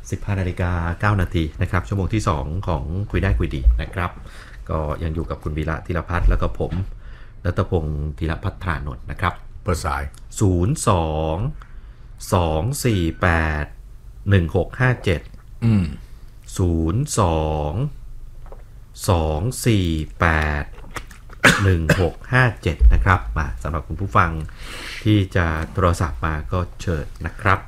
15:09 นาทีนะครับชั่วโมงที่2ของคุยได้คุยดีนะครับก็ยังอยู่กับคุณวีระธีรพัฒน์แล้วก็ผมรัตพงศ์ธีรพัฒนนท์นะครับเปิดสาย 02-248-1657นะครับมาสำหรับคุณผู้ฟังที่จะโทรศัพท์มาก็เชิญนะครับ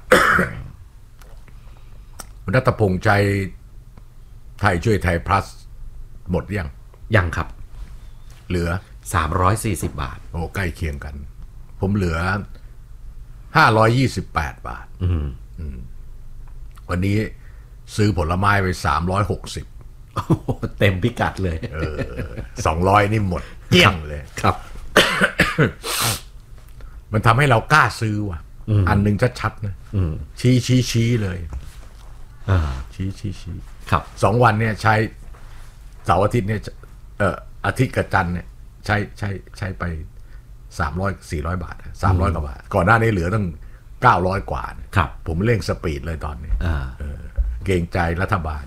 รัตพงศ์ใจไทยช่วยไทย plus หมดยังครับเหลือ 340 บาทโอ้ใกล้เคียงกันผมเหลือ528 บาทวันนี้ซื้อผลไม้ไป360 เต็มพิกัดเลย 200นี่หมดเกลี้ยงเลยครับมันทำให้เรากล้าซื้อว่ะอันนึงชัดๆนะชี้เลยชี้ครับ 2 วันเนี่ยใช้เสาร์อาทิตย์เนี่ยอาทิตย์กับจันทร์เนี่ยใช้ไป300-400 บาท300 กว่าบาทก่อนหน้านี้เหลือตั้ง900 กว่าครับผมเร่งสปีดเลยตอนนี้เกรงใจรัฐบาล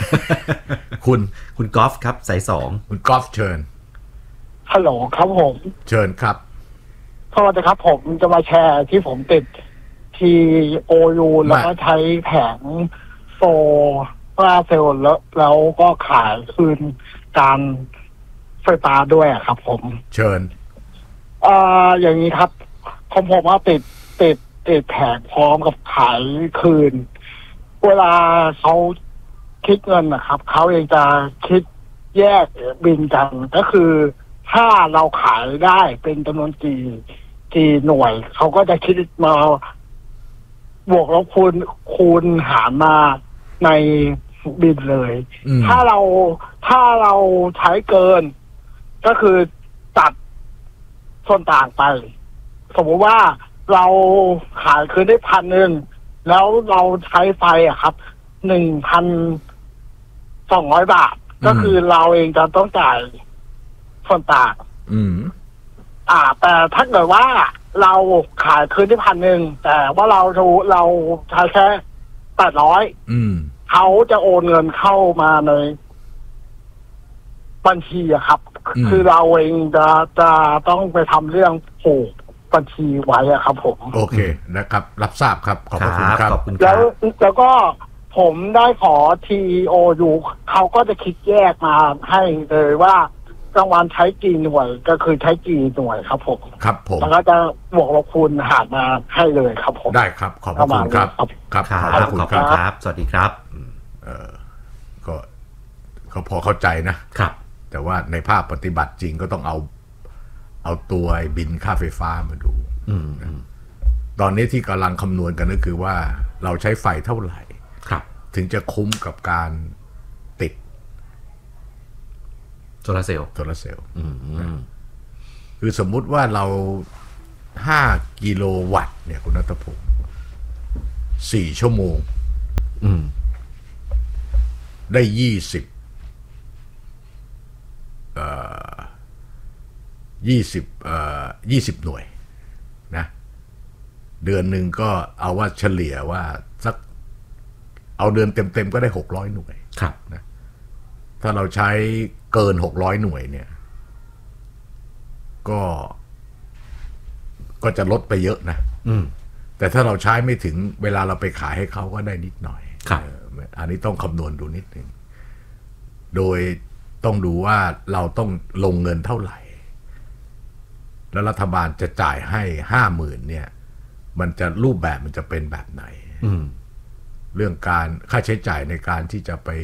คุณกอล์ฟครับสาย2 คุณกอล์ฟเชิญฮัลโหลครับผมเชิญครับสวัสดีครับผมจะมาแชร์ที่ผมติด TOU แล้วก็ใช้แผงโซลาร์เซลล์แล้วก็ขายคืนการไฟฟ้าด้วยครับผมเชิญอย่างนี้ครับผมว่าติดแผงพร้อมกับขายคืนเวลาเขาคิดเงินนะครับเขาเองจะคิดแยกบินกันก็คือถ้าเราขายได้เป็นจำนวนกี่หน่วยเขาก็จะคิดมาบวกลบคูณหารมาในบินเลยถ้าเราใช้เกินก็คือตัดส่วนต่างไปสมมติว่าเราขายคืนได้1,000แล้วเราใช้ไฟครับ 1,200 บาทก็คือเราเองจะต้องจ่ายส่วนต่างแต่ถ้าเกิดว่าเราขายคืนได้1,000แต่ว่าเราใช้แค่800เขาจะโอนเงินเข้ามาในบัญชีครับคือเราเองจะต้องไปทำเรื่องผูกบัญชีไว้ครับผมโอเคนะครับรับทราบครับขอบคุณครับแล้วก็ผมได้ขอ TOU เขาก็จะคิดแยกมาให้เลยว่ากลางวันใช้กี่หน่วยก็คือใช้กี่หน่วยครับผมครับผมแล้วก็จะบวกลบคูณหารมาให้เลยครับผมได้ครับขอบคุณครับครับขอบคุณครับสวัสดีครับก็พอเข้าใจนะครับแต่ว่าในภาคปฏิบัติจริงก็ต้องเอาตัวบินค่าไฟฟ้ามาดูตอนนี้ที่กำลังคำนวณกันก็คือว่าเราใช้ไฟเท่าไหร่ถึงจะคุ้มกับการติดโซลาร์เซลล์คือสมมุติว่าเรา5 กิโลวัตต์เนี่ยคุณณัฐพงศ์4 ชั่วโมงได้20หน่วยนะเดือนหนึ่งก็เอาว่าเฉลี่ยว่าสักเอาเดือนเต็มๆก็ได้600 หน่วยนะถ้าเราใช้เกิน600 หน่วยเนี่ยก็จะลดไปเยอะนะแต่ถ้าเราใช้ไม่ถึงเวลาเราไปขายให้เขาก็ได้นิดหน่อยอันนี้ต้องคำนวณดูนิดนึงโดยต้องดูว่าเราต้องลงเงินเท่าไหร่แล้วรัฐบาลจะจ่ายให้ 50,000 เนี่ยมันจะรูปแบบมันจะเป็นแบบไหนเรื่องการค่าใช้จ่ายในการที่จะไป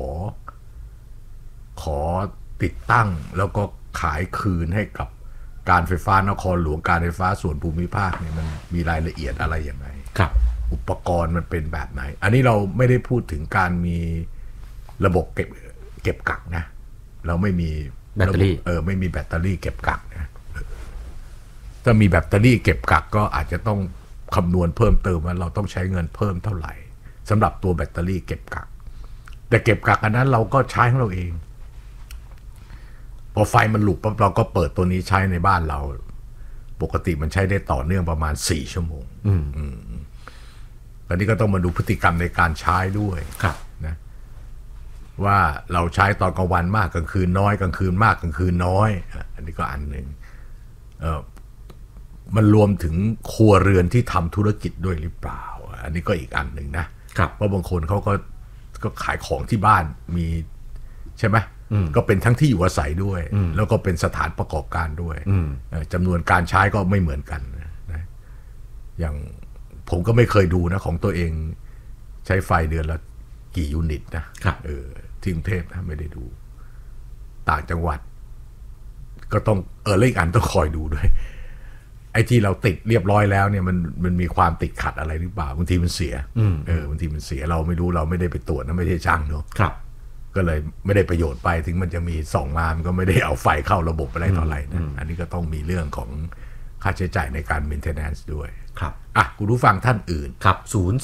ขอติดตั้งแล้วก็ขายคืนให้กับการไฟฟ้านครหลวงการไฟฟ้าส่วนภูมิภาคเนี่ยมันมีรายละเอียดอะไรยังไงอุปกรณ์มันเป็นแบบไหนอันนี้เราไม่ได้พูดถึงการมีระบบเก็บกักนะเราไม่มีแบตเตอรี่ไม่มีแบตเตอรี่เก็บกักนะถ้ามีแบตเตอรี่เก็บกักก็อาจจะต้องคำนวณเพิ่มเติมว่าเราต้องใช้เงินเพิ่มเท่าไหร่สำหรับตัวแบตเตอรี่เก็บกักแต่เก็บกักอันนั้นเราก็ใช้ของเราเองพอไฟมันหลุดปั๊บเราก็เปิดตัวนี้ใช้ในบ้านเราปกติมันใช้ได้ต่อเนื่องประมาณ4 ชั่วโมงตอนนี้ก็ต้องมาดูพฤติกรรมในการใช้ด้วยครับนะว่าเราใช้ตอนกลางวันมากกลางคืนน้อยกลางคืนมากกลางคืนน้อยอันนี้ก็อันหนึ่งมันรวมถึงครัวเรือนที่ทำธุรกิจด้วยหรือเปล่าอันนี้ก็อีกอันหนึ่งนะครับเพราะบางคนเขาก็ขายของที่บ้านมีใช่ไหมก็เป็นทั้งที่อยู่อาศัยด้วยแล้วก็เป็นสถานประกอบการด้วยจำนวนการใช้ก็ไม่เหมือนกันนะอย่างผมก็ไม่เคยดูนะของตัวเองใช้ไฟเดือนละกี่ยูนิตนะที่กรุงเทพนะไม่ได้ดูต่างจังหวัดก็ต้องเลขอันต้องคอยดูด้วยไอ้ที่เราติดเรียบร้อยแล้วเนี่ยมันมีความติดขัดอะไรหรือเปล่าบางทีมันเสียบางทีมันเสียเราไม่รู้เราไม่ได้ไปตรวจนะไม่ได้ช่างเนาะก็เลยไม่ได้ประโยชน์ไปถึงมันจะมีส่องมามันก็ไม่ได้เอาไฟเข้าระบบอะไรเท่าไหร่นะอันนี้ก็ต้องมีเรื่องของค่าใช้จ่ายในการ maintenance ด้วยครับคุณผู้ฟังท่านอื่นครับ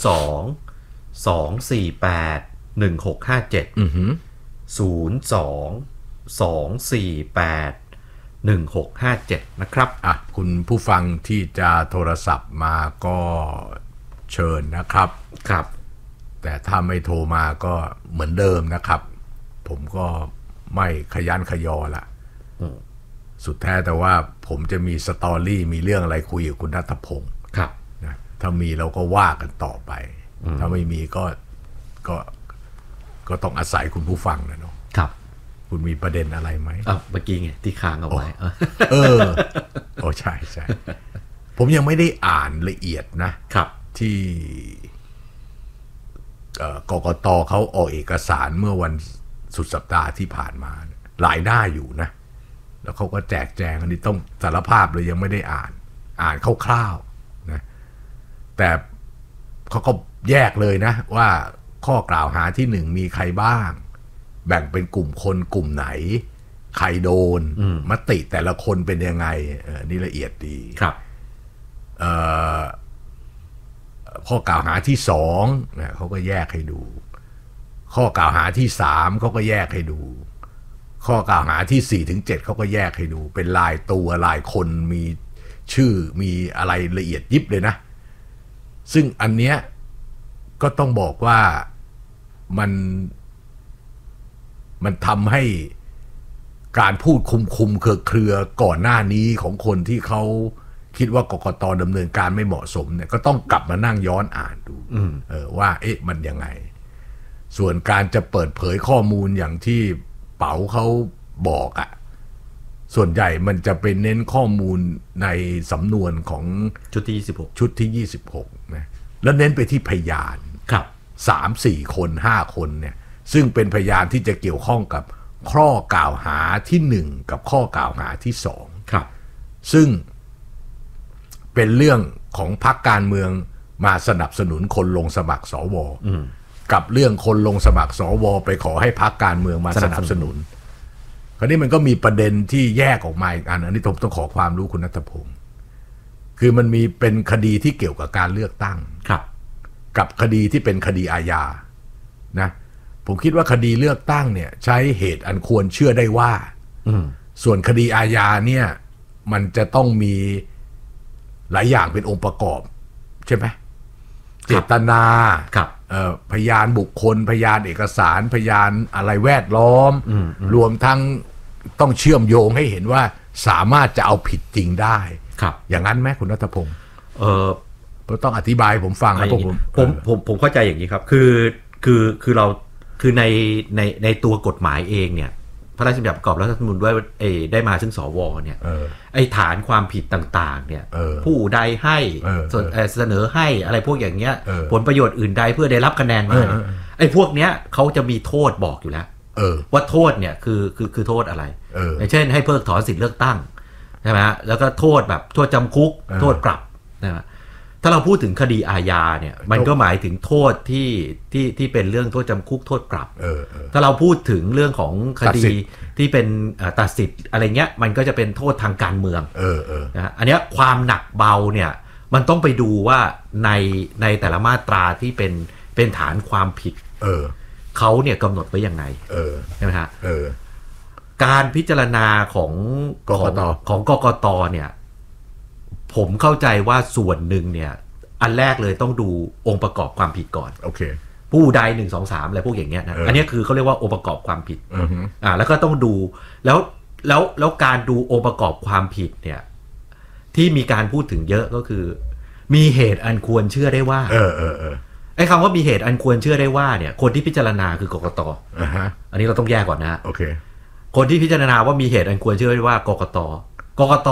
02-248-1657 นะครับคุณผู้ฟังที่จะโทรศัพท์มาก็เชิญนะครับครับแต่ถ้าไม่โทรมาก็เหมือนเดิมนะครับผมก็ไม่ขยันขยอละสุดแท้แต่ว่าผมจะมีสตอรี่มีเรื่องอะไรคุยกับคุณณัฐพงศ์ครับนะถ้ามีเราก็ว่ากันต่อไปถ้าไม่มีก็ต้องอาศัยคุณผู้ฟังนะเนาะครับคุณมีประเด็นอะไรไหมเมื่อกี้ไงที่ค้างเอาไว้ใช่ใช่ผมยังไม่ได้อ่านละเอียดนะครับที่กกต.เขาออกเอกสารเมื่อวันสุดสัปดาห์ที่ผ่านมาหลายหน้าอยู่นะแล้วเขาก็แจกแจงอันนี้ต้องสารภาพเลยยังไม่ได้อ่านคร่าวๆนะแต่เขาก็แยกเลยนะว่าข้อกล่าวหาที่หนึ่งมีใครบ้างแบ่งเป็นกลุ่มคนกลุ่มไหนใครโดนมติแต่ละคนเป็นยังไงนี่ละเอียดดีครับข้อกล่าวหาที่สองนะเขาก็แยกให้ดูข้อกล่าวหาที่สามเขาก็แยกให้ดูข้อกล่าวหาที่4 ถึง 7เขาก็แยกให้ดูเป็นรายตัวรายคนมีชื่อมีอะไรละเอียดยิบเลยนะซึ่งอันเนี้ยก็ต้องบอกว่ามันทำให้การพูดคุมเครือก่อนหน้านี้ของคนที่เขาคิดว่ากกต.ดำเนินการไม่เหมาะสมเนี่ยก็ต้องกลับมานั่งย้อนอ่านดูว่ามันยังไงส่วนการจะเปิดเผยข้อมูลอย่างที่เป๋าเขาบอกส่วนใหญ่มันจะเป็นเน้นข้อมูลในสำนวนของชุดที่ 26นะแล้วเน้นไปที่พยานครับ 3-4 คน5คนเนี่ยซึ่งเป็นพยานที่จะเกี่ยวข้องกับข้อกล่าวหาที่1กับข้อกล่าวหาที่2 ครับซึ่งเป็นเรื่องของพรรคการเมืองมาสนับสนุนคนลงสมัครสวกับเรื่องคนลงสมัครสวไปขอให้พรรคการเมืองมาสนับสนุนคราวนี้มันก็มีประเด็นที่แยกออกมาอีกอันนี้ผมต้องขอความรู้คุณณัฐพงศ์คือมันมีเป็นคดีที่เกี่ยวกับการเลือกตั้งกับคดีที่เป็นคดีอาญานะผมคิดว่าคดีเลือกตั้งเนี่ยใช้เหตุอันควรเชื่อได้ว่าส่วนคดีอาญาเนี่ยมันจะต้องมีหลายอย่างเป็นองค์ประกอบใช่ไหมเจตนาพยานบุคคลพยานเอกสารพยานอะไรแวดล้อมรวมทั้งต้องเชื่อมโยงให้เห็นว่าสามารถจะเอาผิดจริงได้อย่างนั้นไหมคุณณัฐพงศ์ต้องอธิบายผมฟังนะผมเข้าใจอย่างนี้ครับคือเราคือในตัวกฎหมายเองเนี่ยพระราชบัญญัติประกอบรัฐธรรมนูญด้วยได้มาซึ่งสวเนี่ยไอ้ฐานความผิดต่างๆเนี่ยผู้ใดให้เสนอให้อะไรพวกอย่างเงี้ยผลประโยชน์อื่นใดเพื่อได้รับคะแนนมาไอ้พวกเนี้ยเขาจะมีโทษบอกอยู่แล้วว่าโทษเนี่ยคือโทษอะไรอย่างเช่นให้เพิกถอนสิทธิเลือกตั้งใช่ไหมแล้วก็โทษแบบโทษจำคุกโทษปรับนะถ้าเราพูดถึงคดีอาญาเนี่ยมันก็หมายถึงโทษที่เป็นเรื่องโทษจำคุกโทษปรับถ้าเราพูดถึงเรื่องของคดีที่เป็นตัดสิทธิ์อะไรเงี้ยมันก็จะเป็นโทษทางการเมืองนะอันนี้ความหนักเบาเนี่ยมันต้องไปดูว่าในแต่ละมาตราที่เป็นฐานความผิดเขาเนี่ยกำหนดไว้ยังไงใช่ไหมฮะการพิจารณาของกกตเนี่ยผมเข้าใจว่าส่วนหนึ่งเนี่ยอันแรกเลยต้องดูองค์ประกอบความผิดก่อนโอเคผู้ใด1 2 3อะไรพวกอย่างเงี้ยนะอันนี้คือเขาเรียกว่าองค์ประกอบความผิดแล้วก็ต้องดูแล้วการดูองค์ประกอบความผิดเนี่ยที่มีการพูดถึงเยอะก็คือมีเหตุอันควรเชื่อได้ว่าไอ้คำว่ามีเหตุอันควรเชื่อได้ว่าเนี่ยคนที่พิจารณาคือกกต.อันนี้เราต้องแยกก่อนนะโอเคคนที่พิจารณาว่ามีเหตุอันควรเชื่อได้ว่ากกต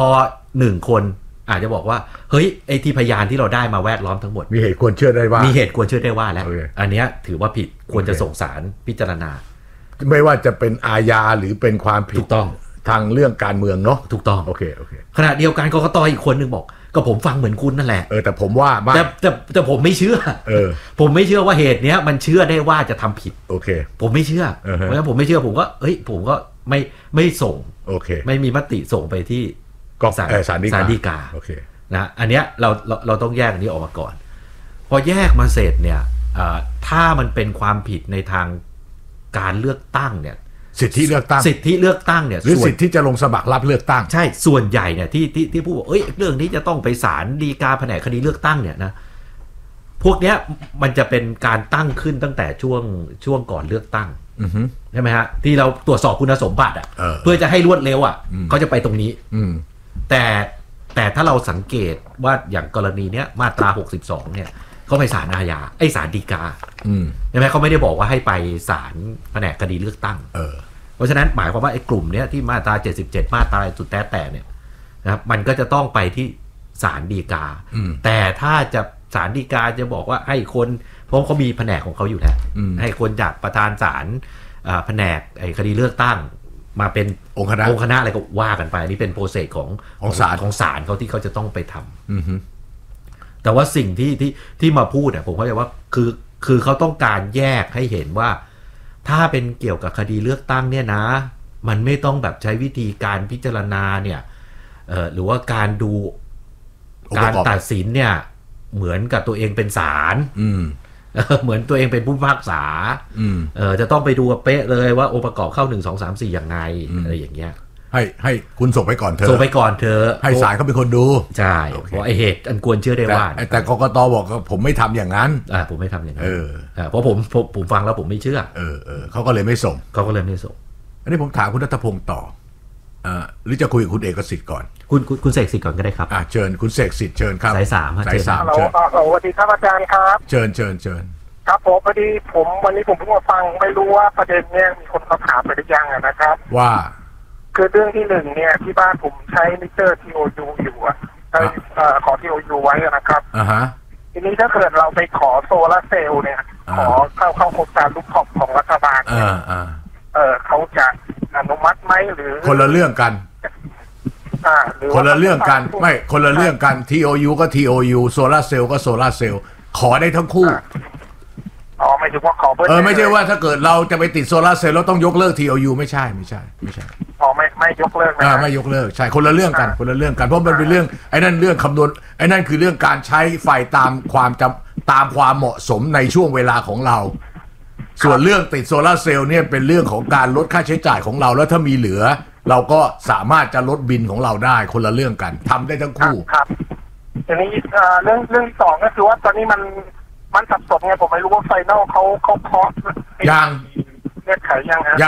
1 คนอาจจะบอกว่าเฮ้ยไอ้ที่พยานที่เราได้มาแวดล้อมทั้งหมดมีเหตุควรเชื่อได้ว่ามีเหตุควรเชื่อได้ว่าแล้วอันนี้ถือว่าผิดควรจะส่งศาลพิจารณาไม่ว่าจะเป็นอาญาหรือเป็นความผิดถูกต้องทางเรื่องการเมืองเนาะถูกต้องโอเคขณะเดียวกันกกต.อีกคนนึงบอกก็ผมฟังเหมือนคุณนั่นแหละแต่ผมว่าแต่ผมไม่เชื่อผมไม่เชื่อว่าเหตุเนี้ยมันเชื่อได้ว่าจะทำผิดโอเคผมไม่เชื่อเพราะฉะนั้นผมไม่เชื่อผมก็ไม่ส่งโอเคไม่มีมติส่งไปที่ศาลฎีกาโอเคนะอันเนี้ยเราต้องแยกอันนี้ออกมาก่อนพอแยกมาเสร็จเนี่ยถ้ามันเป็นความผิดในทางการเลือกตั้งเนี่ยสิทธิเลือกตั้งเนี่ยหรือสิทธิที่จะลงสมัครรับเลือกตั้งใช่ส่วนใหญ่เนี่ยที่พูดว่าเรื่องนี้จะต้องไปศาลฎีกาแผนกคดีเลือกตั้งเนี่ยนะพวกเนี้ยมันจะเป็นการตั้งขึ้นตั้งแต่ช่วงก่อนเลือกตั้งใช่ไหมฮะที่เราตรวจสอบคุณสมบัติเพื่อจะให้รวดเร็วเขาจะไปตรงนี้แต่ถ้าเราสังเกตว่าอย่างกรณีเนี้ยมาตรา62เนี่ยเขาไปศาลอาญาศาลฎีกาใช่ไหมเขาไม่ได้บอกว่าให้ไปศาลแผนกคดีเลือกตั้งเพราะฉะนั้นหมายความว่าไอ้กลุ่มเนี้ยที่มาตรา77มาตราสุดแต่เนี่ยนะครับมันก็จะต้องไปที่ศาลฎีกาแต่ถ้าจะศาลฎีกาจะบอกว่าให้คนเพราะเขามีแผนกของเขาอยู่แล้วให้คนจากประธานศาลแผนกไอ้คดีเลือกตั้งมาเป็นองค์คณะอะไรก็ว่ากันไปนี่เป็นโปรเซสของศาลเขาที่เขาจะต้องไปทำแต่ว่าสิ่งที่มาพูดเนี่ยผมเข้าใจว่าคือเขาต้องการแยกให้เห็นว่าถ้าเป็นเกี่ยวกับคดีเลือกตั้งเนี่ยนะมันไม่ต้องแบบใช้วิธีการพิจารณาเนี่ยหรือว่าการดูการตัดสินเนี่ยเหมือนกับตัวเองเป็นศาลเหมือนตัวเองเป็นผู้พิพากษาจะต้องไปดูเป๊ะเลยว่าองค์ประกอบเข้า1 2 3 4ยังไงอะไรอย่างเงี้ยให้คุณส่งไปก่อนเธอให้ศาลเขาเป็นคนดูใช่เพราะไอเหตุอันควรเชื่อได้ว่าแต่กกต.บอกผมไม่ทำอย่างนั้นผมไม่ทำอย่างนั้นเพราะผมฟังแล้วผมไม่เชื่อเขาก็เลยไม่ส่งอันนี้ผมถามคุณณัฐพงศ์ต่อหรือจะคุยกับคุณเอกสิทธิ์ก่อนคุณเสกสิทธิ์ก่อนก็ได้ครับเชิญคุณเสกสิทธิ์เชิญครับสาย 3 สาย 3 เชิญสวัสดีครับอาจารย์ครับเชิญครับผมพอดีวันนี้ผมเพิ่งมาฟังไม่รู้ว่าประเด็นเนี้ยมีคนเขาถามไปหรือยังนะครับว่าคือเรื่องที่1เนี่ยที่บ้านผมใช้มิเตอร์ TOU อยู่ขอ TOU ไว้นะครับทีนี้ถ้าเกิดเราไปขอโซลาร์เซลล์เนี่ยขอเข้าโครงการลูกท็อปของรัฐบาลเขาจะอนุมัติไหมหรือคนละเรื่องกันคนละเรื่องกันไม่คนละเรื่องกัน TOU ก็ TOU โซลาร์เซลล์ก็โซลาร์เซลล์ขอได้ทั้งคู่ไม่ใช่ว่าขอไม่ใช่ว่าถ้าเกิดเราจะไปติดโซลาร์เซลล์แล้วต้องยกเลิก TOU ไม่ใช่ไม่ยกเลิกไม่ยกเลิกใช่คนละเรื่องกันเพราะมันเป็นเรื่องไอ้นั่นเรื่องคำนวณไอ้นั่นคือเรื่องการใช้ไฟตามความเหมาะสมในช่วงเวลาของเราส่วนเรื่องติดโซลาร์เซลล์เนี่ยเป็นเรื่องของการลดค่าใช้จ่ายของเราแล้วถ้ามีเหลือเราก็สามารถจะลดบิลของเราได้คนละเรื่องกันทำได้ทั้งคู่ครับทีนี้เรื่องที่2ก็คือว่าตอนนี้มันสับสนไงผมไม่รู้ว่าไฟนอลเขายังเงื่อนไขยังฮะ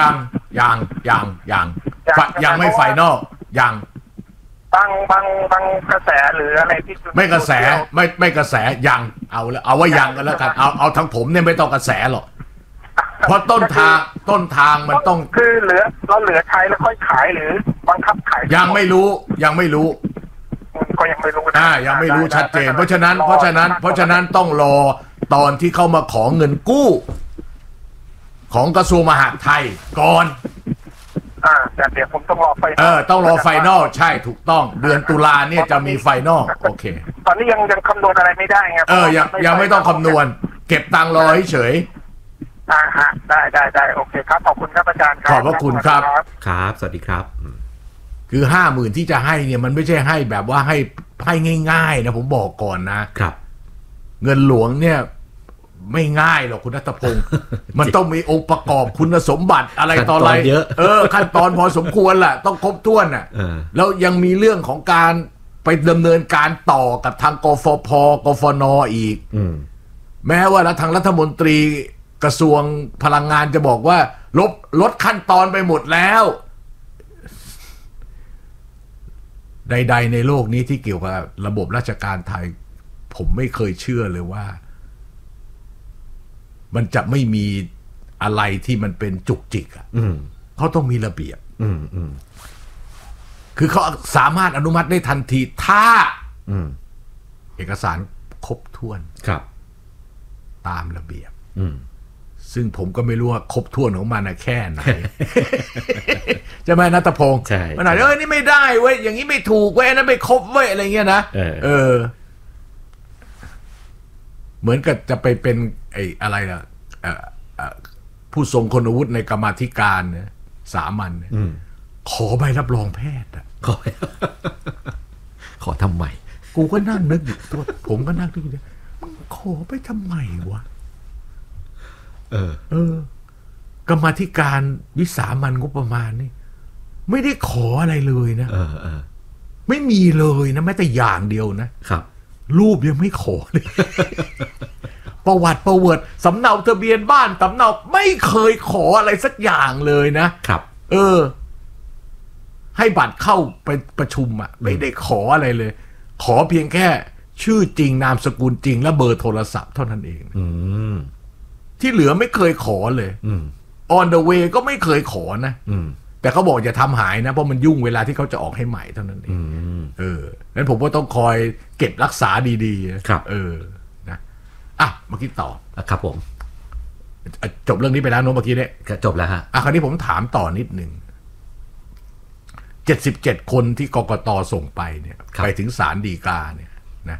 ยังไม่ไฟนอลยังบางกระแสหรืออะไรที่ไม่กระแสไม่กระแสยังเอาว่ายังกันแล้วกันเอาทั้งผมเนี่ยไม่ต้องกระแสหรอกเพราะต้นทางมันต้องคือเหลือใช้แล้วค่อยขายหรือบังคับขายยังไม่รู้ก็ยังไม่รู้ยังไม่รู้ชัดเจนเพราะฉะนั้นต้องรอตอนที่เข้ามาขอเงินกู้ของกระทรวงมหาดไทยก่อนแต่เดี๋ยวผมต้องรอไฟนอลใช่ถูกต้องเดือนตุลาเนี่ยจะมีไฟนอลโอเคตอนนี้ยังคำนวณอะไรไม่ได้ไงยังไม่ต้องคำนวณเก็บตังค์รอเฉยได้โอเคครับขอบคุณครับอาจารย์ขอบพระคุณครับสวัสดีครับคือ 50,000 ที่จะให้เนี่ยมันไม่ใช่ให้แบบว่าให้ง่ายๆนะผมบอกก่อนนะครับเงินหลวงเนี่ยไม่ง่ายหรอกคุณณัฐพงศ์มันต้องมีองค์ประกอบคุณสมบัติอะไรต่ออะไรขั้นตอนพอสมควรแหละต้องครบถ้วนแล้วยังมีเรื่องของการไปดำเนินการต่อกับทางกฟผ.กฟน.อีกแม้ว่าทางรัฐมนตรีกระทรวงพลังงานจะบอกว่าลดขั้นตอนไปหมดแล้วใดๆในโลกนี้ที่เกี่ยวกับระบบราชการไทยผมไม่เคยเชื่อเลยว่ามันจะไม่มีอะไรที่มันเป็นจุกจิกอ่ะเขาต้องมีระเบียบคือเขาสามารถอนุมัติได้ทันทีถ้าเอกสารครบถ้วนครับตามระเบียบซึ่งผมก็ไม่รู้ว่าครบถ้วนของมันแค่ไหนใช่ไหมณัฐพงศ์ใช่มันหน่อยนี่ไม่ได้เว้ยอย่างนี้ไม่ถูกเว้ยนั้นไม่ครบเว้ยอะไรเงี้ยนะเหมือนกับจะไปเป็นไอ้อะไรล่ะผู้ทรงคุณวุฒิในกรรมาธิการเนี่ยสามัญขอใบรับรองแพทย์อ่ะขอทำไมกูก็นั่งนึกอยู่ตัวผมก็นั่งนึกอยู่ขอไปทำไมวะกรรมาธิการวิสามัญงบประมาณนี่ไม่ได้ขออะไรเลยนะไม่มีเลยนะแม้แต่อย่างเดียวนะครับรูปยังไม่ขอเลยประวัติสำเนาทะเบียนบ้านสำเนาไม่เคยขออะไรสักอย่างเลยนะครับให้บัตรเข้าไปประชุมอ่ะไม่ได้ขออะไรเลยขอเพียงแค่ชื่อจริงนามสกุลจริงและเบอร์โทรศัพท์เท่านั้นเองที่เหลือไม่เคยขอเลยon the way ก็ไม่เคยขอนะแต่เขาบอกอย่าทำหายนะเพราะมันยุ่งเวลาที่เขาจะออกให้ใหม่เท่านั้นเองนั้นผมก็ต้องคอยเก็บรักษาดีๆครับนะเมื่อกี้ต่อครับผมจบเรื่องนี้ไปแล้วโน้ตเมื่อกี้เนี่ยจบแล้วฮะคราวนี้ผมถามต่อนิดหนึ่ง77 คนที่กกต.ส่งไปเนี่ยไปถึงศาลฎีกาเนี่ยนะ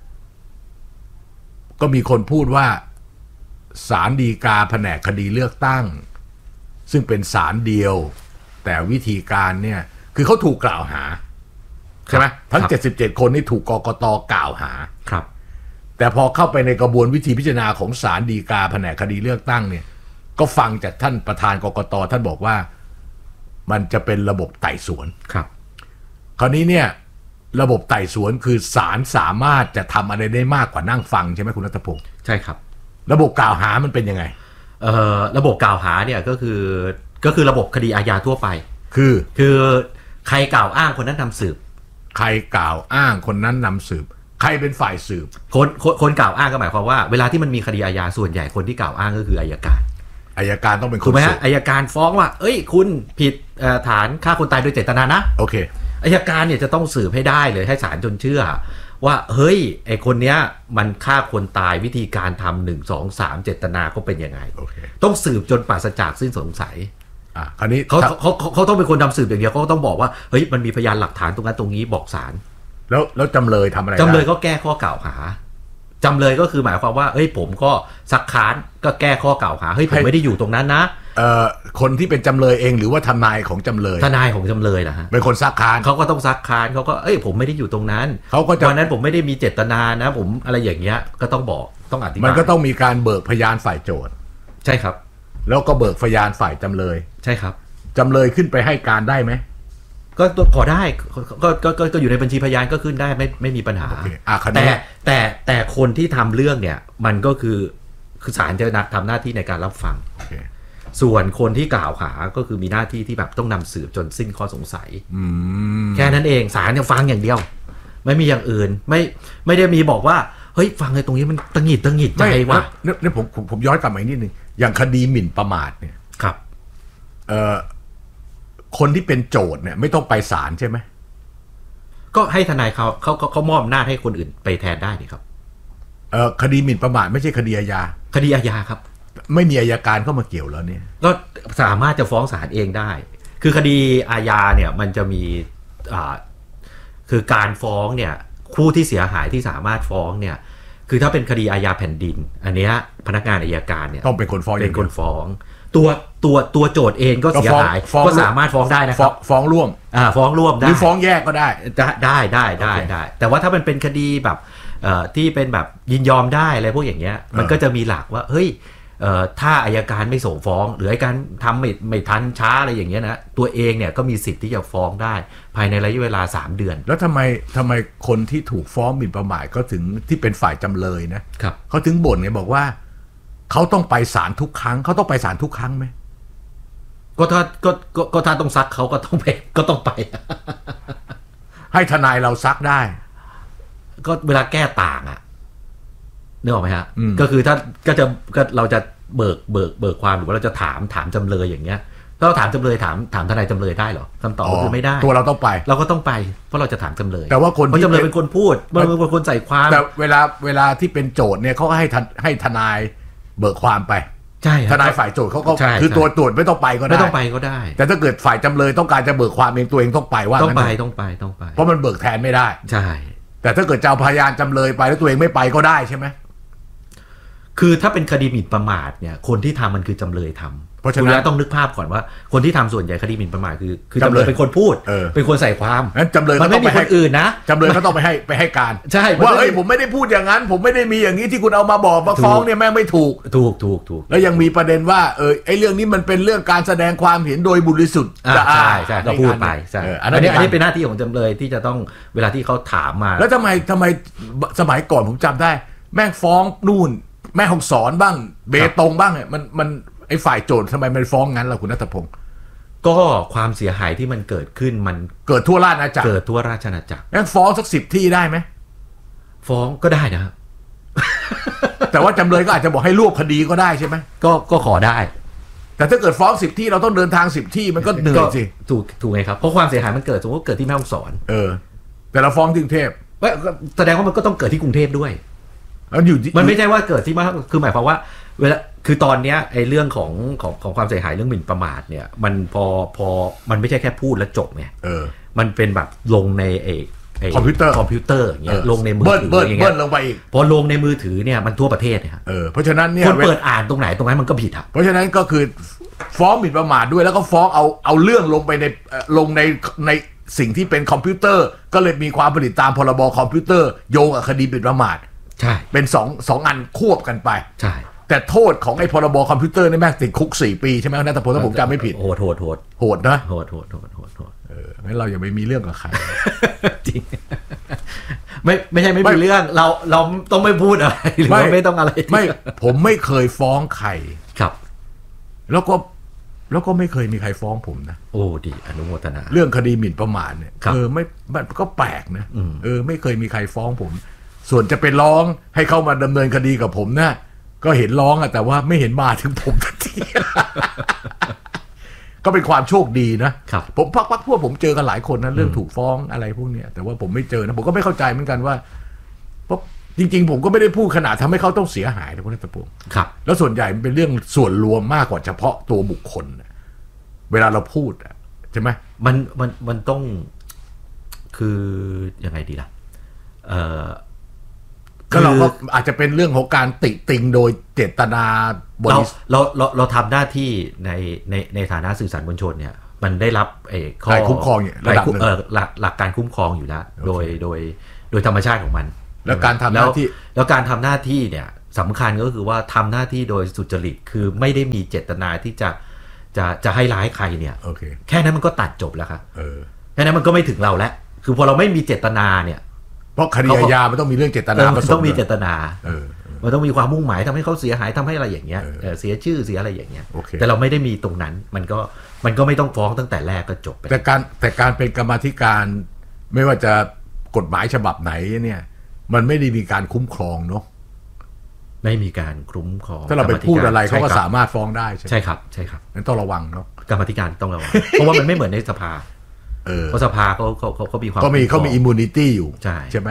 ก็มีคนพูดว่าศาลฎีกาแผนกคดีเลือกตั้งซึ่งเป็นศาลเดียวแต่วิธีการเนี่ยคือเขาถูกกล่าวหาใช่ไหมทั้ง77 คนนี่ถูกกกต.กล่าวหาครับแต่พอเข้าไปในกระบวนวิธีพิจารณาของศาลฎีกาแผนกคดีเลือกตั้งเนี่ยก็ฟังจากท่านประธานกกต.ท่านบอกว่ามันจะเป็นระบบไต่สวนครับคราวนี้เนี่ยระบบไต่สวนคือศาลสามารถจะทำอะไรได้มากกว่านั่งฟังใช่ไหมคุณณัฐพงศ์ใช่ครับระบบกล่าวหามันเป็นยังไงระบบกล่าวหาเนี่ยก็คือระบบคดีอาญาทั่วไปคือใครกล่าวอ้างคนนั้นนำสืบใครกล่าวอ้างคนนั้นนำสืบใครเป็นฝ่ายสืบคนกล่าวอ้างก็หมายความว่าเวลาที่มันมีคดีอาญาส่วนใหญ่คนที่กล่าวอ้างก็คืออัยการต้องเป็นคนถูกไหมฮะอัยการฟ้องว่าเอ้ยคุณผิดฐานฆ่าคนตายโดยเจตนานะโอเคอัยการเนี่ยจะต้องสืบให้ได้เลยให้ศาลจนเชื่อว่าเฮ้ยไอคนเนี้ยมันฆ่าคนตายวิธีการทำ1 2 3เจตนาเขาเป็นยังไง okay. ต้องสืบจนปราศจากสิ้นสงสัยคราวนี้เขาต้องเป็นคนทำสืบอย่างเดียวเขาต้องบอกว่าเฮ้ยมันมีพยานหลักฐานตรงนั้นตรงนี้บอกศาลแล้วจำเลยทำอะไรจำเลยก็แก้ข้อกล่าวหาจำเลยก็คือหมายความว่าเฮ้ยผมก็ซักค้านก็แก้ข้อกล่าวหาเฮ้ยผมไม่ได้อยู่ตรงนั้นนะคนที่เป็นจำเลยเองหรือว่าทนายของจำเลยทนายของจำเลยนะฮะเป็นคนซักค้านเขาก็ต้องซักค้านเขาก็ผมไม่ได้อยู่ตรงนั้นเขาก็วันนั้นผมไม่ได้มีเจตนานะผมอะไรอย่างเงี้ยก็ต้องบอกต้องอธิบายมันก็ต้องมีการเบิกพยานฝ่ายโจทก์ใช่ครับแล้วก็เบิกพยานฝ่ายจำเลยใช่ครับจำเลยขึ้นไปให้การได้ไหมก็ขอได้ก็อยู่ในบัญชีพยานก็ขึ้นได้ไม่มีปัญหา แต่คนที่ทำเรื่องเนี่ยมันก็คือศาลจะทำหน้าที่ในการรับฟัง ส่วนคนที่กล่าวหาก็คือมีหน้าที่ที่แบบต้องนำสืบจนสิ้นข้อสงสัยแค่นั้นเองศาลจะฟังอย่างเดียวไม่มีอย่างอื่นไม่ได้มีบอกว่าเฮ้ยฟังไอ้ตรงนี้มันตังหงิดใจว่ะนี่ผมย้อนกลับมาอีกนิดนึงอย่างคดีหมิ่นประมาทเนี่ยครับคนที่เป็นโจทย์เนี่ยไม่ต้องไปศาลใช่ไหมก็ให้ทนายเขามอบอำนาจให้คนอื่นไปแทนได้นี่ครับคดีหมิ่นประมาทไม่ใช่คดีอาญาคดีอาญาครับไม่มีอัยการเข้ามาเกี่ยวแล้วเนี่ยก็สามารถจะฟ้องศาลเองได้คือคดีอาญาเนี่ยมันจะมีคือการฟ้องเนี่ยผู้ที่เสียหายที่สามารถฟ้องเนี่ยคือถ้าเป็นคดีอาญาแผ่นดินอันเนี้ยพนักงานอัยการเนี่ยต้องเป็นคนฟ้องเป็นคนฟ้องตัวโจทย์เองก็เสียหายก็สามารถฟ้องได้นะครับฟ้องร่วมฟ้องร่วมได้หรือฟ้องแยกก็ได้แต่ว่าถ้ามันเป็นคดีแบบที่เป็นแบบยินยอมได้อะไรพวกอย่างเงี้ยมันก็จะมีหลักว่าเฮ้ยถ้าอัยการไม่ส่งฟ้องหรืออัยการทำไม่ทันช้าอะไรอย่างเงี้ยนะตัวเองเนี่ยก็มีสิทธิ์ที่จะฟ้องได้ภายในระยะเวลา3 เดือนแล้วทำไมคนที่ถูกฟ้องหมิ่นประมาทก็ถึงที่เป็นฝ่ายจำเลยนะครับเขาถึงบ่นไงบอกว่าเขาต้องไปศาลทุกครั้งเขาต้องไปศาลทุกครั้งไหมก็ถ้าต้องซักเขาก็ต้องไปให้ทนายเราซักได้ก็เวลาแก้ต่างนึกออกไหมฮะก็คือถ้าเราจะเบิกความหรือว่าเราจะถามจำเลยอย่างเงี้ยถ้าเราถามจำเลยถามทนายจำเลยได้เหรอคำตอบคือไม่ได้ตัวเราต้องไปเราก็ต้องไปเพราะเราจะถามจำเลยแต่ว่าคนที่จำเลยเป็นคนพูดมันเป็นคนใส่ความแต่เวลาที่เป็นโจทย์เนี่ยเขาให้ทนายเบิกความไปใช่ทนายฝ่ายโจทย์เขาก็คือตัวตรวจไม่ต้องไปก็ได้ไม่ต้องไปก็ได้แต่ถ้าเกิดฝ่ายจำเลยต้องการจะเบิกความเองตัวเองต้องไปว่าต้องไปเพราะมันเบิกแทนไม่ได้ใช่แต่ถ้าเกิดเจ้าพยานจำเลยไปแล้วตัวเองไม่ไปก็ได้ใช่ไหมคือถ้าเป็นคดีหมิ่นประมาทเนี่ยคนที่ทำมันคือจำเลยทำเพราะฉะนั้นต้องนึกภาพก่อนว่าคนที่ทำส่วนใหญ่คดีหมิ่นประมาทคือจำเลยเป็นคนพูดเป็นคนใส่ความนั้นจำเลยมันไม่มีคนอื่นนะจำเลยเขาต้องไปให้การใช่ว่าผมไม่ได้พูดอย่างนั้นผมไม่ได้มีอย่างนี้ที่คุณเอามาบอกมาฟ้องเนี่ยแม่งไม่ถูกแล้วยังมีประเด็นว่าไอ้เรื่องนี้มันเป็นเรื่องการแสดงความเห็นโดยบริสุทธิ์ใช่ก็พูดไปใช่อันนี้เป็นหน้าที่ของจำเลยที่จะต้องเวลาที่เขาถามมาแล้วทำไมสมัยก่อนผมจำได้แม่งฟ้องนู่นแม่ฮ่องสอนบ้างเบตงบ้างเนี่ยมันไอ้ฝ่ายโจทย์ทำไมมันฟ้องงั้นล่ะคุณณัฐพงศ์ก็ความเสียหายที่มันเกิดขึ้นมันเกิดทั่วราชอาณาจักรงั้นฟ้องสัก10 ที่ได้ไหมฟ้องก็ได้นะแต่ว่าจำเลยก็อาจจะบอกให้รวบคดีก็ได้ใช่ไหมก็ขอได้แต่ถ้าเกิดฟ้อง10 ที่เราต้องเดินทาง10 ที่มันก็เหนื่อยสิถูกไงครับเพราะความเสียหายมันเกิดสมมติเกิดที่แม่ฮ่องสอนแต่เราฟ้องที่กรุงเทพแสดงว่ามันก็ต้องเกิดที่กรุงเทพด้วยมันไม่ใช่ว่าเกิดที่คือหมายความว่าเวลาคือตอนเนี้ยไอ้เรื่องของความเสียหายเรื่องหมิ่นประมาทเนี่ยมันพอมันไม่ใช่แค่พูดแล้วจบไงมันเป็นแบบลงในคอมพิวเตอร์อย่างเงี้ยลงในมือถืออย่างเงี้ยลงไปอีกพอลงในมือถือเนี่ยมันทั่วประเทศเนี่ยเพราะฉะนั้นเนี่ยคนเปิดอ่านตรงไหนตรงนั้นมันก็ผิดอ่ะเพราะฉะนั้นก็คือฟ้องหมิ่นประมาทด้วยแล้วก็ฟ้องเอาเรื่องลงไปในสิ่งที่เป็นคอมพิวเตอร์ก็เลยมีความผลิตตามพรบคอมพิวเตอร์โยงกับคดีหมิ่นประมาทใช่เป็นสองอันควบกันไปใช่แต่โทษของไอ้พรบคอมพิวเตอร์นี่แม่งติดคุก4 ปีใช่ไหมนะแต่ถ้าผมจำไม่ผิดโหดนะโหดงั้นเราอย่าไปมีเรื่องกับใครจริงไม่ใช่ไม่มีเรื่องเราต้องไม่พูดอะไรหรือว่าไม่ต้องอะไรไม่ผมไม่เคยฟ้องใครครับแล้วก็ไม่เคยมีใครฟ้องผมนะโอ้ดีอนุโมทนาเรื่องคดีหมิ่นประมาทเนี่ยไม่มันก็แปลกนะไม่เคยมีใครฟ้องผมส่วนจะไปร้องให้เข้ามาดำเนินคดีกับผมนะก็เห็นร้องอะแต่ว่าไม่เห็นมาถึงผมทันที ก็เป็นความโชคดีนะผมพักพวกผมเจอกันหลายคนนะเรื่องถูกฟ้องอะไรพวกนี้แต่ว่าผมไม่เจอนะผมก็ไม่เข้าใจเหมือนกันว่าเพราะจริงๆผมก็ไม่ได้พูดขนาดทำให้เขาต้องเสียหายนะคุณนัทพงศ์แล้วส่วนใหญ่มันเป็นเรื่องส่วนรวมมากกว่าเฉพาะตัวบุคคลเวลาเราพูดใช่ไหมมันต้องคือยังไงดีล่ะก็เราก็อาจจะเป็นเรื่องของการติติงโดยเจตนาเราทำหน้าที่ในฐานะสื่อสารมวลชนเนี่ยมันได้รับข้อคุ้มครองระดับนึงหลักการคุ้มครองอยู่แล้วโดยธรรมชาติของมันแล้วการทำหน้าที่แล้วการทำหน้าที่เนี่ยสำคัญก็คือว่าทำหน้าที่โดยสุจริตคือไม่ได้มีเจตนาที่จะให้ร้ายใครเนี่ยแค่นั้นมันก็ตัดจบแล้วครับแค่นั้นมันก็ไม่ถึงเราแล้วคือพอเราไม่มีเจตนาเนี่ยเพราะคดีอาญามันต้องมีเรื่องเจตนามันต้องมีเจตนามันต้องมีความมุ่งหมายทำให้เขาเสียหายทำให้อะไรอย่างเงี้ยเสียชื่อเสียอะไรอย่างเงี้ยแต่เราไม่ได้มีตรงนั้นมันก็ไม่ต้องฟ้องตั้งแต่แรกก็จบไปแต่การเป็นกรรมาธิการไม่ว่าจะกฎหมายฉบับไหนเนี่ยมันไม่ได้มีการคุ้มครองเนาะไม่มีการคุ้มครองถ้าเราไปพูดอะไรเขาก็สามารถฟ้องได้ใช่ครับงั้นต้องระวังเนาะกรรมาธิการต้องระวังเพราะว่ามันไม่เหมือนในสภาเพราะสภาเขามีความเขามีอิมมูนิตี้อยู่ใช่ไหม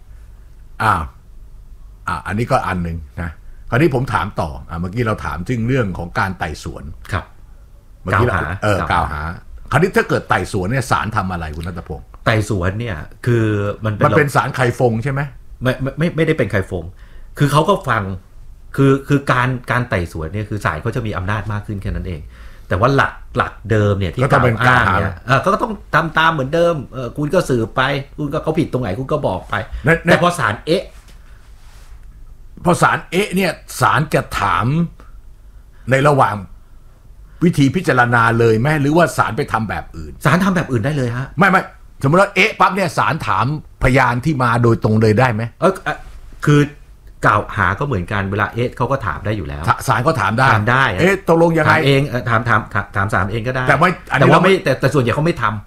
อันนี้ก็อันหนึ่งนะคราวนี้ผมถามต่อเมื่อกี้เราถามถึงเรื่องของการไต่สวนครับเมื่อกี้กล่าวหาคราวนี้ถ้าเกิดไต่สวนเนี่ยศาลทำอะไรคุณณัฐพงศ์ไต่สวนเนี่ยคือมันเป็นศาลไข่ฟงใช่ไหมไม่ได้เป็นไข่ฟงคือเขาก็ฟังคือการไต่สวนเนี่ยคือศาลเขาจะมีอำนาจมากขึ้นแค่นั้นเองแต่ว่าหลักเดิมเนี่ยที่กล่าวอ้างเนี่ยก็ต้องทำตามเหมือนเดิมคุณก็สืบไปคุณก็เขาผิดตรงไหนคุณก็บอกไปแต่พอศาลพอศาลเนี่ยศาลจะถามในระหว่างวิธีพิจารณาเลยไหมหรือว่าศาลไปทำแบบอื่นศาลทำแบบอื่นได้เลยฮะไม่สมมติว่าปั๊บเนี่ยศาลถามพยานที่มาโดยตรงเลยได้ไหมคือกล่าวหาก็เหมือนกันเวลาเขาก็ถามได้อยู่แล้วศาลก็ถามได้ตกลงยังไงเองถามศาลเองก็ได้แต่ว่าไม่แต่ส่วนใหญ่เขาไม่ทำ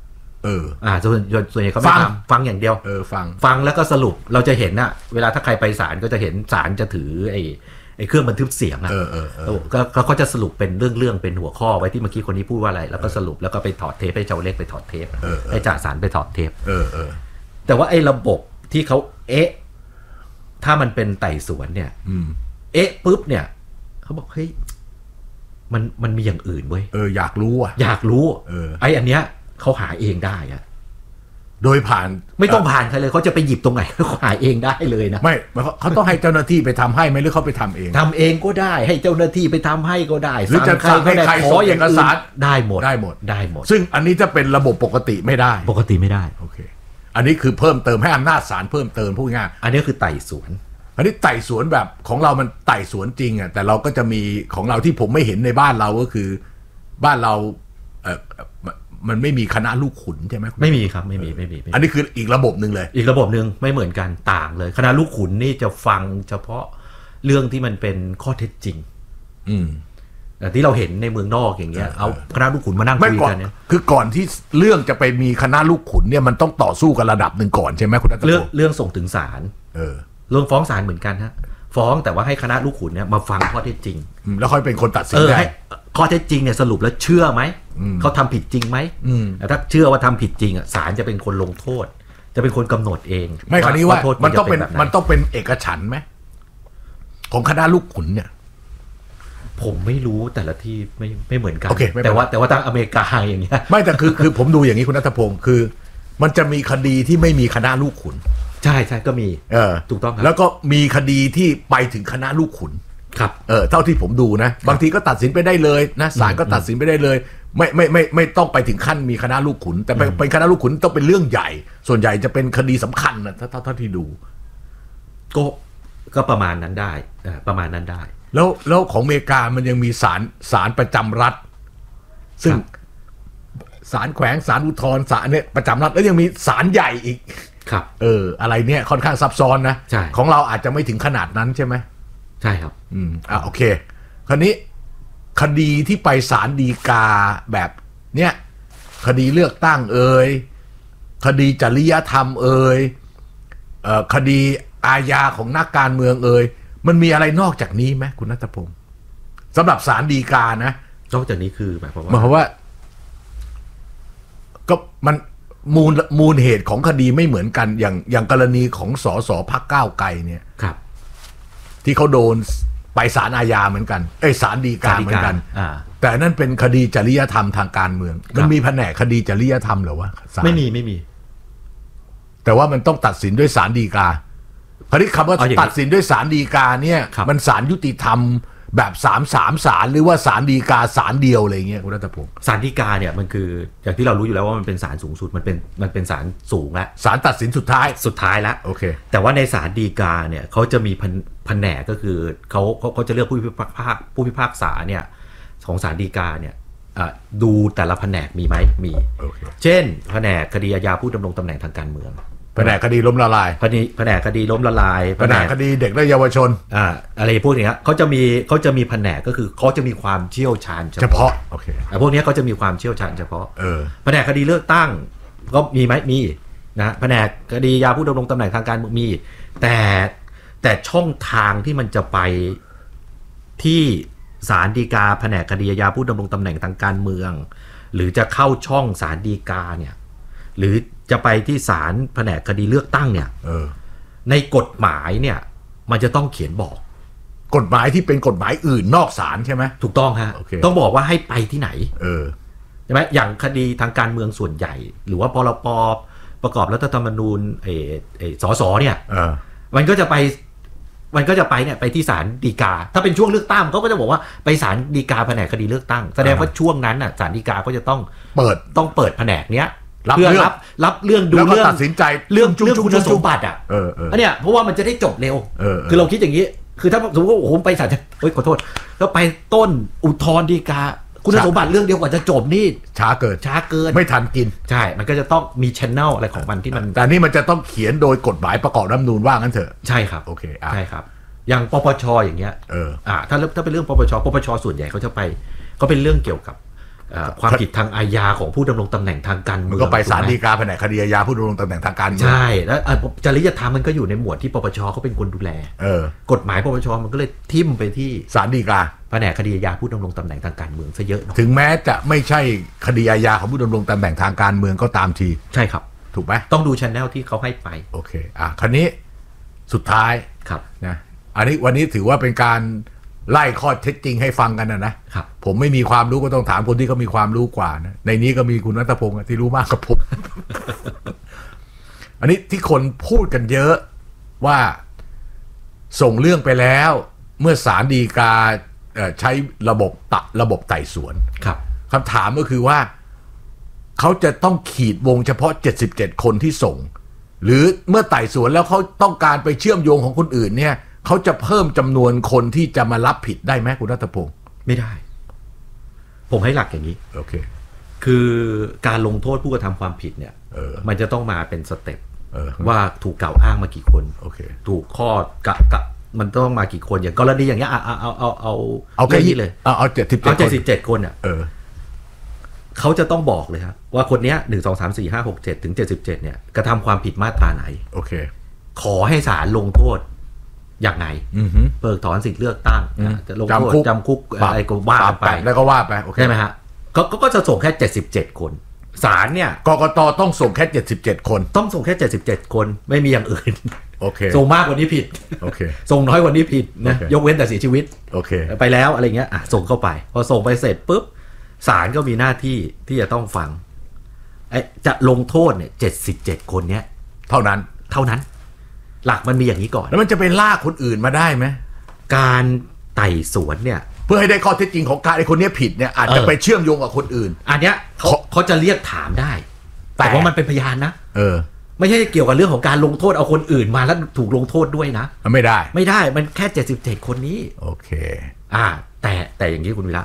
ส่วนใหญ่เขาไม่ทำฟังอย่างเดียวฟังแล้วก็สรุปเราจะเห็นน่ะเวลาถ้าใครไปศาลก็จะเห็นศาลจะถือไอ้เครื่องบันทึกเสียงอ่ะก็จะสรุปเป็นเรื่องเป็นหัวข้อไว้ที่เมื่อกี้คนนี้พูดว่าอะไรแล้วก็สรุปแล้วก็ไปถอดเทปให้เจ้าเล็กไปถอดเทปให้จ่าศาลไปถอดเทปแต่ว่าไอ้ระบบที่เขาถ้ามันเป็นไต่สวนเนี่ยปุ๊บเนี่ยเขาบอกเฮ้ยมันมีอย่างอื่นเว้ยอยากรู้ไอ้อันเนี้ยเขาหาเองได้อะโดยผ่านไม่ต้องผ่านใครเลยเขาจะไปหยิบตรงไหนเขาหาเองได้เลยนะไม่เขาต้องให้เจ้าหน้าที่ไปทำให้ไหมหรือเขาไปทำเองก็ได้ให้เจ้าหน้าที่ไปทำให้ก็ได้หรือจะสั่งให้ใครขอเอกสารได้หมดซึ่งอันนี้จะเป็นระบบปกติไม่ได้โอเคอันนี้คือเพิ่มเติมให้อำนาจศาลเพิ่มเติมพูดง่ายอันนี้คือไต่สวนอันนี้ไต่สวนแบบของเรามันไต่สวนจริงอ่ะแต่เราก็จะมีของเราที่ผมไม่เห็นในบ้านเราก็คือบ้านเรามันไม่มีคณะลูกขุนใช่ไหมไม่มีครับไม่มีอันนี้คืออีกระบบหนึ่งเลยอีกระบบหนึ่งไม่เหมือนกันต่างเลยคณะลูกขุนนี่จะฟังเฉพาะเรื่องที่มันเป็นข้อเท็จจริงที่เราเห็นในเมืองนอกอย่างเงี้ยเอาคณะลูกขุนมานั่งคุยกันเนี่ยคือก่อนที่เรื่องจะไปมีคณะลูกขุนเนี่ยมันต้องต่อสู้กันระดับหนึ่งก่อนใช่ไหมคุณนัทพงศ์เรื่องส่งถึงศาลเรื่องฟ้องศาลเหมือนกันฮะฟ้องแต่ว่าให้คณะลูกขุนเนี่ยมาฟังข้อเท็จจริงแล้วค่อยเป็นคนตัดสินได้ข้อเท็จจริงเนี่ยสรุปแล้วเชื่อไหมเขาทำผิดจริงไหมแต่ถ้าเชื่อว่าทำผิดจริงอ่ะศาลจะเป็นคนลงโทษจะเป็นคนกำหนดเองไม่คราวนี้ว่ามันต้องเป็นเอกฉันท์ไหมของคณะลูกขุนเนี่ยผมไม่รู้แต่ละที่ไม่เหมือนกันแต่ว่าทางอเมริกาอย่างเงี้ยไม่แต่คือผมดูอย่างนี้คุณณัฐพงศ์คือมันจะมีคดีที่ไม่มีคณะลูกขุนใช่ก็มีถูกต้องครับแล้วก็มีคดีที่ไปถึงคณะลูกขุนครับเท่าที่ผมดูนะบางทีก็ตัดสินไปได้เลยนะศาลก็ตัดสินไปได้เลยไม่ต้องไปถึงขั้นมีคณะลูกขุนแต่เป็นคณะลูกขุนต้องเป็นเรื่องใหญ่ส่วนใหญ่จะเป็นคดีสำคัญนะเท่าที่ดูก็ประมาณนั้นได้ประมาณนั้นได้แล้วของอเมริกามันยังมีศาลประจำรัฐซึ่งศาลแขวงศาลอุทธรณ์ศาลเนี่ยประจำรัฐแล้วยังมีศาลใหญ่อีกครับอะไรเนี่ยค่อนข้างซับซ้อนนะของเราอาจจะไม่ถึงขนาดนั้นใช่ไหมใช่ครับโอเคคราวนี้คดีที่ไปศาลฎีกาแบบเนี้ยคดีเลือกตั้งคดีจริยธรรมคดีอาญาของนักการเมืองมันมีอะไรนอกจากนี้ไหมคุณณัฐพงศ์สำหรับศาลฎีกานะนอกจากนี้คือหมายความว่าก็มันมูลเหตุของคดีไม่เหมือนกันอย่างกรณีของสสพรรคก้าวไกลเนี่ยครับที่เขาโดนไปศาลอาญาเหมือนกันศาลฎีกาเหมือนกันแต่นั่นเป็นคดีจริยธรรมทางการเมืองมันมีแผนกคดีจริยธรรมเหรอวะไม่มีแต่ว่ามันต้องตัดสินด้วยศาลฎีกาคราวนี้คำว่าตัดสินด้วยศาลฎีกาเนี่ยมันศาลยุติธรรมแบบ3ศาลหรือว่าศาลฎีกาศาลเดียวอะไรเงี้ยคุณรัตพงศ์ศาลฎีกาเนี่ยมันคืออย่างที่เรารู้อยู่แล้วว่ามันเป็นศาลสูงสุดมันเป็นศาลสูงแล้วศาลตัดสินสุดท้ายแล้วโอเคแต่ว่าในศาลฎีกาเนี่ยเขาจะมีแผนกก็คือเขาจะเลือกผู้พิพากษาเนี่ยของศาลฎีกาเนี่ยดูแต่ละแผนกมีไหมมีเช่นแผนกคดีอาญาผู้ดำรงตำแหน่งทางการเมืองแผนกคดีล้มละลายแผนกคดีล้มละลายแผนกคดีเด็กและเยาวชนอะไรพวกนี้เขาจะมีแผนกก็คือเขาจะมีความเชี่ยวชาญเฉพาะโอเคพวกนี้เขาจะมีความเชี่ยวชาญเฉพาะแผนกคดีเลือกตั้งก็มีไหมมีนะแผนกคดียาผู้ดำรงตำแหน่งทางการเมืองมีแต่ช่องทางที่มันจะไปที่ศาลฎีกาแผนกคดียาผู้ดำรงตำแหน่งทางการเมืองหรือจะเข้าช่องศาลฎีกาเนี่ยหรือจะไปที่ศาลแผนกคดีเลือกตั้งเนี่ยในกฎหมายเนี่ยมันจะต้องเขียนบอกกฎหมายที่เป็นกฎหมายอื่นนอกศาลใช่ไหมถูกต้องฮะ ต้องบอกว่าให้ไปที่ไหนใช่ไหมอย่างคดีทางการเมืองส่วนใหญ่หรือว่าพรป.ประกอบรัฐธรรมนูญสสเนี่ยมันก็จะไปเนี่ยไปที่ศาลฎีกาถ้าเป็นช่วงเลือกตั้งเขาก็จะบอกว่าไปศาลฎีกาแผนกคดีเลือกตั้งแสดงว่าช่วงนั้นน่ะศาลฎีกาก็จะต้องเปิดแผนกเนี้ยเพื่อรับเรื่องดูเรื่องตัดสินใจเรื่องคุณสมบัติอันเนี้ยเพราะว่ามันจะได้จบเร็วคือเราคิดอย่างนี้คือถ้าสมมติว่าผมไปศาลขอโทษแล้วไปต้นอุทธรณ์ฎีกาคุณสมบัติเรื่องเดียวกว่าจะจบนี่ช้าเกินไม่ทันกินใช่มันก็จะต้องมีแชนแนลอะไรของมันที่มันแต่นี่มันจะต้องเขียนโดยกฎหมายประกอบรัฐธรรมนูญว่างั้นเถอะใช่ครับโอเคใช่ครับอย่างปปชอย่างเงี้ยถ้าเป็นเรื่องปปชส่วนใหญ่เขาจะไปก็เป็นเรื่องเกี่ยวกับความผิดทางอาญาของผู้ดำรงตำแหน่งทางการเมืองก็ไปศาลฎีกาแผนกคดีอาญาผู้ดำรงตำแหน่งทางการเมืองใช่แล้วจริยธรรมมันก็อยู่ในหมวดที่ปปชเขาเป็นคนดูแลกฎหมายปปชมันก็เลยทิ่มไปที่ศาลฎีกาแผนกคดีอาญาผู้ดำรงตำแหน่งทางการเมืองซะเยอะถึงแม้จะไม่ใช่คดีอาญาของผู้ดำรงตำแหน่งทางการเมืองก็ตามทีใช่ครับถูกไหมต้องดู channel ที่เขาให้ไปโอเคคราวนี้สุดท้ายครับนะอันนี้วันนี้ถือว่าเป็นการไล่ข้อเท็จจริงให้ฟังกันนะครับผมไม่มีความรู้ก็ต้องถามคนที่เขามีความรู้กว่านะในนี้ก็มีคุณณัฐพงศ์ที่รู้มากกว่าผม อันนี้ที่คนพูดกันเยอะว่าส่งเรื่องไปแล้วเมื่อศาลฎีกาใช้ระบบไต่สวนคำถามก็คือว่าเขาจะต้องขีดวงเฉพาะ77คนที่ส่งหรือเมื่อไต่สวนแล้วเขาต้องการไปเชื่อมโยงของคนอื่นเนี่ยเขาจะเพิ่มจำนวนคนที่จะมารับผิดได้ไหมคุณณัฐพงศ์ไม่ได้ผมให้หลักอย่างนี้โอเคคือการลงโทษผู้กระทำความผิดเนี่ยมันจะต้องมาเป็นสเต็ปว่าถูกกล่าวอ้างมากี่คนถูกข้อกะมันต้องมากี่คนอย่างกรณีอย่างเงี้ยเอาแค่นี้เลยเอา 77คนอ่ะเขาจะต้องบอกเลยครับว่าคนเนี้ย1 2 3 4 5 6 7ถึง77เนี่ยกระทำความผิดมาตราไหนโอเคขอให้ศาลลงโทษอย่างไงเพิกถอนสิทธิเลือกตั้งจะลงโทษจำคุกอะไรก็ว่าไปแล้วก็ว่าไปใช่ไหมฮะก็จะส่งแค่77คนศาลเนี่ยกกตต้องส่งแค่77คนต้องส่งแค่77คนไม่มีอย่างอื่นโอเคส่งมากกว่านี้ผิดโอเคส่งน้อยกว่านี้ผิดนะยกเว้นแต่เสียชีวิตโอเคไปแล้วอะไรเงี้ยส่งเข้าไปพอส่งไปเสร็จปุ๊บศาลก็มีหน้าที่ที่จะต้องฟังจะลงโทษเนี่ย77คนเนี้ยเท่านั้นหลักมันมีอย่างนี้ก่อนแล้วมันจะไปลากคนอื่นมาได้ไหมการไต่สวนเนี่ยเพื่อให้ได้ข้อเท็จจริงของการไอ้คนนี้ผิดเนี่ยอาจจะไปเชื่อมโยงกับคนอื่นอันเนี้ยเขาจะเรียกถามได้แต่ว่ามันเป็นพยานนะไม่ใช่เกี่ยวกับเรื่องของการลงโทษเอาคนอื่นมาแล้วถูกลงโทษด้วยนะไม่ได้มันแค่77คนนี้โอเคแต่อย่างนี้คุณวิระ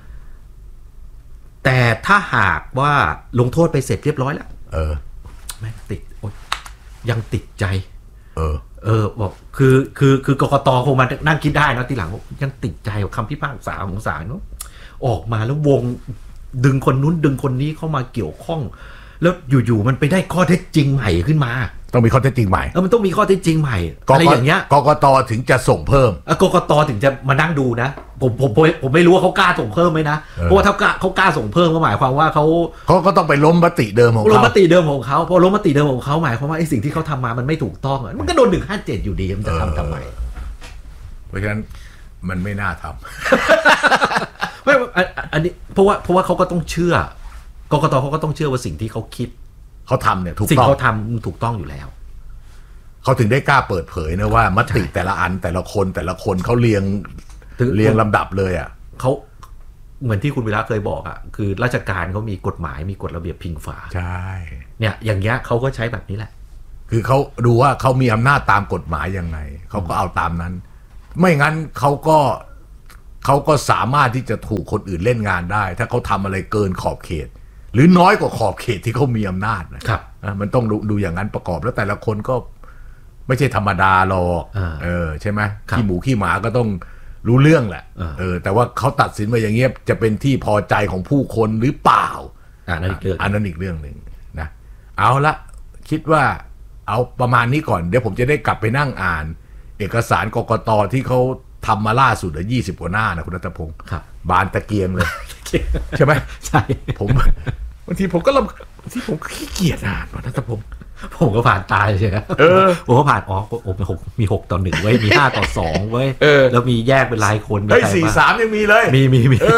แต่ถ้าหากว่าลงโทษไปเสร็จเรียบร้อยแล้วแม่งติดยังติดใจบอกคือกกต.คงมานั่งคิดได้นะทีหลังยังติดใจกับคำพิพากษาของศาลเนาะออกมาแล้ววงดึงคนนู้นดึงคนนี้เข้ามาเกี่ยวข้องแล้วอยู่ๆมันไปได้ข้อเท็จจริงใหม่ขึ้นมาต้องมีข้อเท็จจริงใหม่มันต้องมีข้อเท็จจริงใหม่อะไรอย่างเงี้ยกกต.ถึงจะส่งเพิ่มกกต.ถึงจะมานั่งดูนะผมไม่รู้ว่าเขากล้าส่งเพิ่มไหมนะเพราะว่าถ้าเขากล้าส่งเพิ่มก็หมายความว่าเขาก็ต้องไปล้มมติเดิมของเขาล้มมติเดิมของเขาพอล้มมติเดิมของเขาหมายความว่าไอ้สิ่งที่เขาทำมามันไม่ถูกต้องมันก็โดน157อยู่ดีมันจะทำไมเพราะฉะนั้นมันไม่น่าทำไม่อันนี้เพราะว่าเขาก็ต้องเชื่อกกต.เขาก็ต้องเชื่อว่าสิ่งที่เขาคิดเขาทำเนี่ยถูกต้องสิ่งเขาทำถูกต้องอยู่แล้วเขาถึงได้กล้าเปิดเผยนะว่ามติแต่ละอันแต่ละคนเขาเรียงลำดับเลยเขาเหมือนที่คุณวิระเคยบอกคือราชการเขามีกฎหมายมีกฎระเบียบพิงฝาใช่เนี่ยอย่างเงี้ยเขาก็ใช้แบบนี้แหละคือเขาดูว่าเขามีอำนาจตามกฎหมายยังไงเขาก็เอาตามนั้นไม่งั้นเขาก็สามารถที่จะถูกคนอื่นเล่นงานได้ถ้าเขาทำอะไรเกินขอบเขตหรือน้อยกว่าขอบเขตที่เขามีอำนาจนะครับมันต้องดูอย่างนั้นประกอบแล้วแต่ละคนก็ไม่ใช่ธรรมดาหรอกใช่ไหมขี้หมูขี้หมาก็ต้องรู้เรื่องแหละแต่ว่าเขาตัดสินมาอย่างเงี้ยจะเป็นที่พอใจของผู้คนหรือเปล่าอันนั้นอีกเรื่องหนึ่งนะเอาละคิดว่าเอาประมาณนี้ก่อนเดี๋ยวผมจะได้กลับไปนั่งอ่านเอกสารกกต.ที่เขาทำมาล่าสุด20 กว่าหน้านะคุณณัฐพงศ์บานตะเกียงเลยใช่ไหมใช่ผมบางทีผมก็ที่ผมขี้เกียจอ่านคุณณัฐพงศ์ผมก็ผ่านตายใช่ไหมผมก็ผ่านมี6-1ไว้มี5-2ไว้แล้วมีแยกเป็นรายคนเฮ้ย4-3ยังมีเลยมี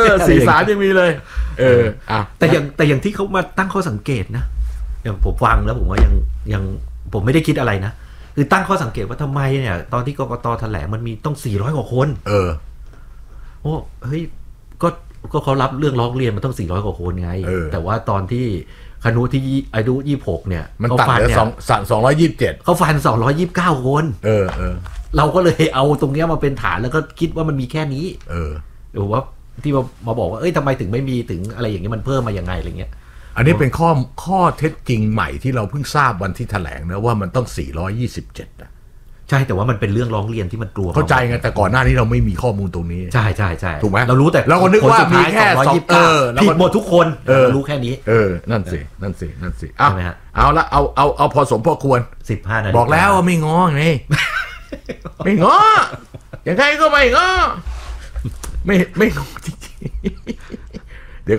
4-3ยังมีเลยแต่อย่างที่เขามาตั้งข้อสังเกตนะอย่างผมฟังแล้วผมว่ายังผมไม่ได้คิดอะไรนะคือตั้งข้อสังเกตว่าทำไมเนี่ยตอนที่กกต.แถลงมันมีต้อง400 กว่าคนโอ้เฮ้ยก็ก็เขารับเรื่องร้องเรียนมันต้อง400 กว่าคนไงแต่ว่าตอนที่คณุที่อายุ26เนี่ยมันตัดเหลือ227 เขาฟัน229 คนเราก็เลยเอาตรงนี้มาเป็นฐานแล้วก็คิดว่ามันมีแค่นี้หรือว่าที่มาบอกว่าทำไมถึงไม่มีถึงอะไรอย่างเงี้ยมันเพิ่มมายังไงอะไรเงี้ยอันนี้เป็นข้อเท็จจริงใหม่ที่เราเพิ่งทราบวันที่แถลงนะว่ามันต้อง427นะใช่แต่ว่ามันเป็นเรื่องร้องเรียนที่มันกลัวเข้าใจไงแต่ก่อนหน้านี้เราไม่มีข้อมูลตรงนี้ใช่ถูกไหมเรารู้แต่เราก็นึกว่ามีแค่ 229ผิดหมดทุกคนรู้แค่นี้นั่นสิเอาละเอาพอสมพอควร 15 นาทีบอกแล้วว่าไม่ง้อไงไม่ง้อยังไงก็ไม่ง้อไม่ง้อจริงๆเดี๋ยว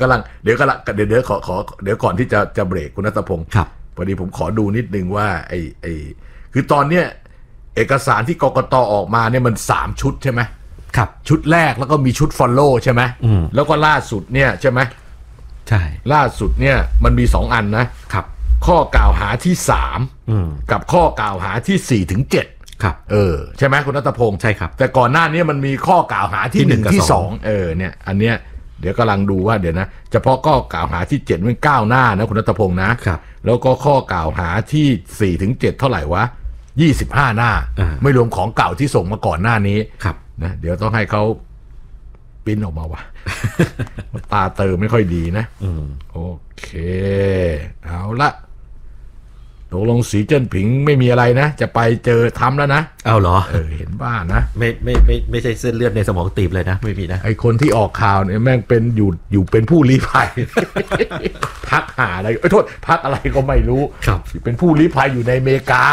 ก่อนที่จะเบรกคุณณัฐพงศ์พอดีผมขอดูนิดนึงว่าไอ้คือตอนเนี้ยเอกสารที่กกต.ออกมาเนี่ยมัน3ชุดใช่ไหมครับชุดแรกแล้วก็มีชุด follow ใช่ไหมแล้วก็ล่าสุดเนี่ยใช่ไหมใช่ล่าสุดเนี่ยมันมี2อันนะครับข้อกล่าวหาที่3กับข้อกล่าวหาที่4 ถึง 7 ครับใช่ไหมคุณณัฐพงศ์ใช่ครับแต่ก่อนหน้านี้มันมีข้อกล่าวหาที่1ที่2เนี่ยอันเนี้ยเดี๋ยวกำลังดูว่าเดี๋ยวนะเฉพาะข้อกล่าวหาที่7มัน9 หน้านะคุณณัฐพงศ์นะครับแล้วก็ข้อกล่าวหาที่4 ถึง 7เท่าไหร่วะ25 หน้าไม่รวมของเก่าที่ส่งมาก่อนหน้านี้นะเดี๋ยวต้องให้เขาปริ้นออกมาว่ะ ตาเติมไม่ค่อยดีนะโอเคเอาละตกลงสีเจิ้นผิงไม่มีอะไรนะจะไปเจอทำแล้วนะเอาเหรอเห็นบ้านะไม่ใช่เส้นเลือดในสมองตีบเลยนะไม่มีนะไอคนที่ออกข่าวเนี่ยแม่งเป็นอยู่เป็นผู้ลี้ภัย พักหาอะไรโทษพักอะไรก็ไม่รู้เป็นผู้ลี้ภัยอยู่ในอเมริกา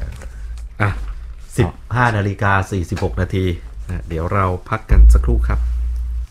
15:46 นาทีเดี๋ยวเราพักกันสักครู่ครับ